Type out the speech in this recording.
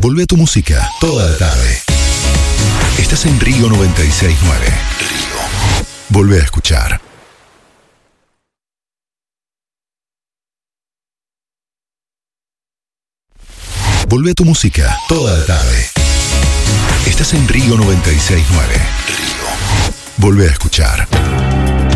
Volvé a tu música toda la tarde. Estás en Río 96.9. Río. Volvé a escuchar. Volvé a tu música toda la tarde. Estás en Río 96.9. Río. Volvé a escuchar.